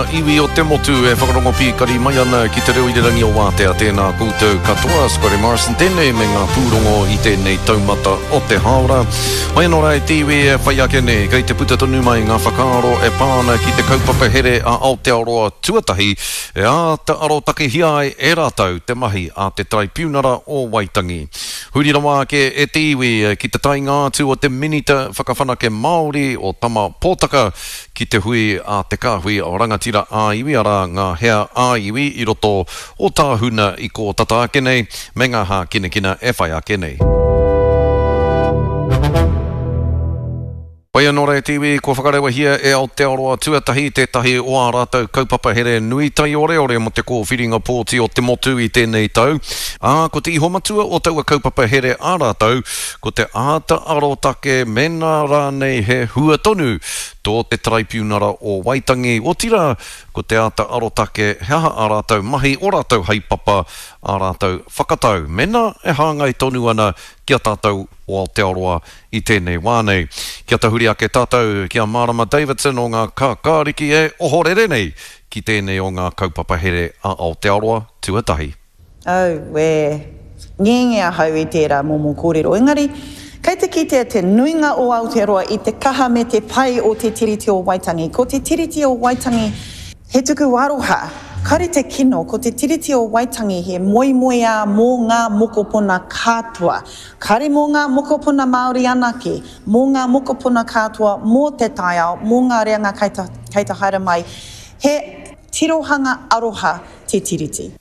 iwi o te motu e whakarongo pīkari mai ana ki te reo i rangi o wātea tēnā koutou katoa. Scotty Morrison tēnei me ngā pūrongo i tēnei taumata o te haora. Mai anō rai te iwi e whai ake nei, kei te puta tonu mai ngā whakaaro e pāna ki te kaupapa here a Aotearoa tuatahi e a te arotake hiai e rātau te mahi a te tribunara o Waitangi. Huri rawa ke e te iwi ki te tai ngātu o te minita whakawhanake Māori o Tama Pōtaka ki te hui a te kāhui o rangatira a iwi ara ngā hea a iwi i roto o tāhuna i ko tata ake nei me ngā hā kina e whai ake nei. Pai anō rei te iwi, ko whakarewa hia e Aotearoa tuatahi tētahi o ā rātou kaupapa here nui tai ore mo te kōwhiringa pōti o te motu i tēnei tau. Ko te iho matua o taua kaupapa here ā rātou, ko te āta arotake mena rānei he hua tonu tō te tribunara o Waitangi. O tira, ko te āta arotake heaha ā rātou mahi o rātou haipapa ā rātou whakatau. Mena e hāngai tonu ana kia tātou o Aotearoa i tēnei wānei. Kia tahuri ake tātou kia Marama Davidson o ngā kākāriki e ohorere nei ki tēnei o ngā kaupapa here a Aotearoa tuatahi. Ngengia hau i tērā momo kōrero. Engari, kei te kitea te nuinga o Aotearoa i te kaha me te pai o te tiriti o Waitangi. Ko te tiriti o Waitangi he tuku aroha. Kare te kino, ko te tiriti o Waitangi he moimoia mō ngā mokopuna kātua. Kare mō ngā mokopuna Māori anake, mō ngā mokopuna kātua mō te taiao, mō ngā reanga kei te haere mai. He tirohanga aroha te tiriti.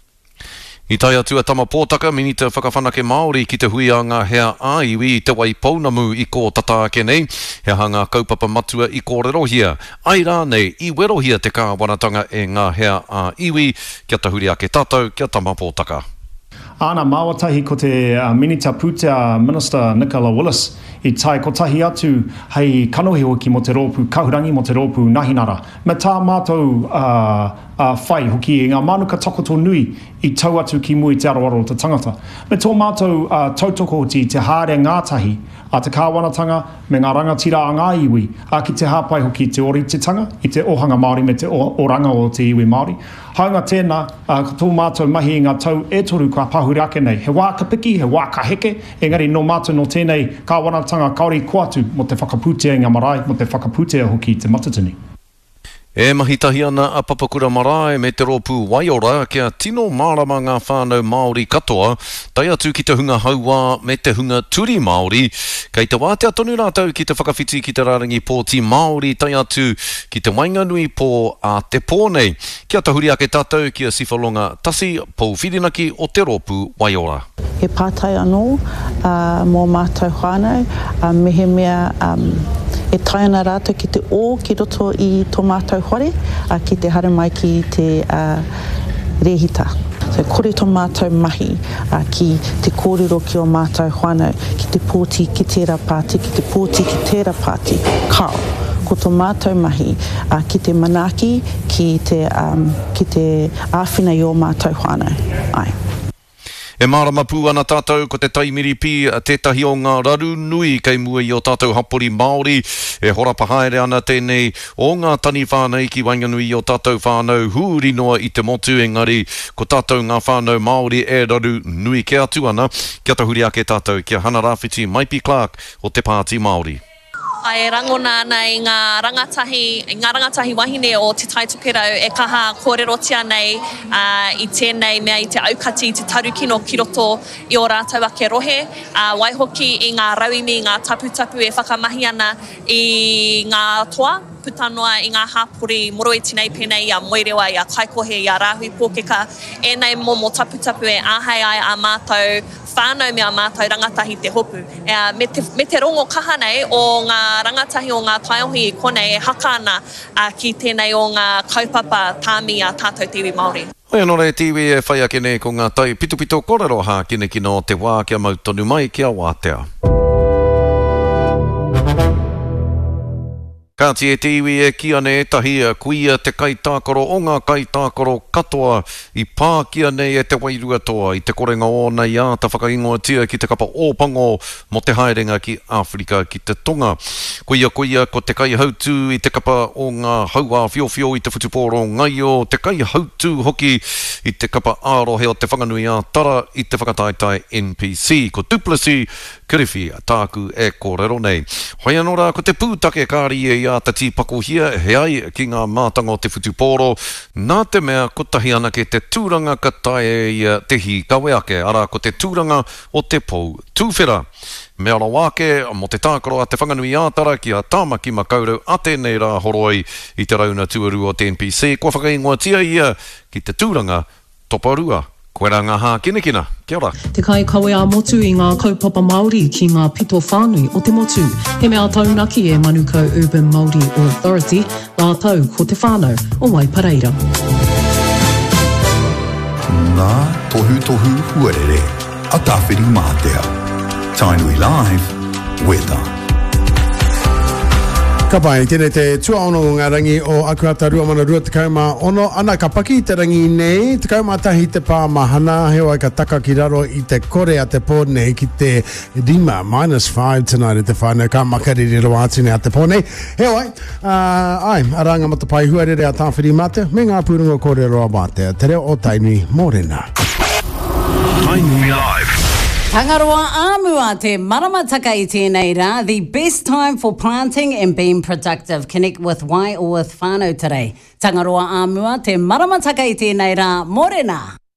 I tai atu a Tama Pōtaka, minita whakawhanake Māori ki te hui a ngā hea a iwi i te wai pounamu i ko tata ake nei, he hanga kaupapa matua i ko rerohia. Ai rā nei, i werohia te kāwanatanga e ngā hea a iwi, kia tahuri ake tātou, kia Tama Pōtaka. Ana māwatahi ko te Minita Pūtea Minister Nicola Willis i tai kotahi atu hei kanohi hoki mo te rōpū, kahurangi mo te rōpū Nahinara. Me tā mātou whai hoki e ngā manuka takoto nui i tau atu ki mui te aroaro o te tangata. Me tō mātou tautoko ti te haere ngātahi a te kāwanatanga me ngā rangatira a ngā iwi a ki te hāpai hoki te orititanga i te ohanga Māori me te oranga o te iwi Māori. Haunga tēnā, tō mātou mahi i ngā tau e toru kua pahuri ake nei. He wā ka piki, he wā ka heke, engari no mātou no tēnei kāwanatanga kaori koatu mo te whakaputea i ngā marae, mo te whakaputea hoki te matatini. E mahitahi ana a Papakura Marae me te rōpū Waiora kia tino mārama ngā whānau Māori katoa, tai atu ki te hunga haua me te hunga turi Māori, kei te wātea tonu rātou ki te whakawhiti ki te rārangi pōti Māori, tai atu ki te wainganui pō a te pōnei. Kia tahuri ake tātou kia Sifalonga Tasi Pouwhirinaki o te rōpū Waiora. He pātai anō mō mātou whānau, mehe mea e tai ana rātou ki te o ki roto i tō mātou hore, ki te hara mai ki te rehita. So kore tō mātou mahi ki te kōrero ki o mātou whānau, ki te pōti ki tērā pāti, ki te pōti ki tērā pāti, kao. Ko tō mātou mahi ki te manaki, ki te āwhina i o mātou whānau. Ai. E marama pū ana tātou ko te taimiri pi tētahi o ngā raru nui kei mua i o tātou hapori Māori e horapa haere ana tēnei o ngā tani whānau ki wainganui i o tātou whānau huri noa i te motu engari ko tātou ngā whānau Māori e raru nui ke atu ana kia tahuri ake tātou kia Hana Rāwhiti Maipi Clark o te Pāti Māori. Ai rangona ana i ngā rangatahi wahine o te taitukerau e kaha kōrerotia nei i tēnei mea i te aukati i te tarukino ki roto i o rātou ake rohe. Waihoki i ngā rauimi, ngā taputapu e whakamahi ana i ngā toa, putanoa i ngā hāpori moroiti nei pēnei a moerewa i a kaikohe i a rāhui pōkeka. E nei mo taputapu e āhei ai a mātou whānau mea mātou rangatahi te hopu. Me te rongo kaha nei o ngā rangatahi o ngā taiohi i konei e haka ana ki tēnei o ngā kaupapa tāmi a tātou te iwi Māori. Oi anō rei te iwi e whai ake nei ko ngā tai pitupito kōrero hā kine kino te wā kia mautonu mai kia wātea. Ka te te iwi e kia ne tahi kuia te kaitākaro o ngā kaitākaro katoa I pā kia nei e te wairua toa I te korenga o nei a ta whakaingoa tia ki te kapa ōpango mo te haerenga ki Afrika ki te tonga. Kuia ko te kai hautu I te kapa o ngā haua whio I te whutupōro ngai o te kai hautu hoki I te kapa ārohe o te whanganui a tara I te whakataitai NPC. Ko Duplessis Kiriwhi tāku e kōrero nei. Hoi anō rā ko te pūtake kāri e ia ta tīpako hia he ai ki ngā mātanga o te whutupōro. Nā te mea ko tahi ana ke te tūranga ka tae ia te hi kawe ake. Ara ko te tūranga o te pou tūwhera. Me ara wāke mo te tākaro a te whanganui ātara ki a tāmaki makaurau a tēnei rā horoi I te rauna tuaru o te NPC. Kua whakaingoa tia ia ki te tūranga toparua. Koe rā ngā hā kinekina. Kia ora. Te kai kawe a motu I ngā kaupapa Māori ki ngā pito whānui o te motu. He mea taunaki e Manukau Urban Māori Authority, la tau ko te whānau o Waipareira. Ngā tohu huarere, a tāwhiri mātea. Tainui Live, weather. Ka pai, tēnei te tuaono o ngā rangi o Akuata Ruamana Rua te kauma ono. Ana ka paki te rangi nei, te kauma tahi te pā mahana, heo ai ka taka ki raro I te kore a te pōne ki te rima, -5 tonight te whānau, ka makariri roa atine a te pōne. Heo ai, aranga matapai huarere a tāwhiri mate, me ngā pūrunga kore roa mate, te reo o Tainui Mōrena. Tainui Live. Tangaroa āmua te maramataka I tēnei rā, the best time for planting and being productive. Connect with Wai or with whānau today. Tangaroa āmua te maramataka I tēnei rā, Mōrena.